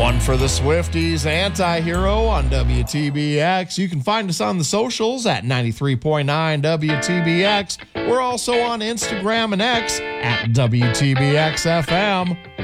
One for the Swifties, Anti-Hero on WTBX. You can find us on the socials at 93.9 WTBX. We're also on Instagram and X at WTBXFM.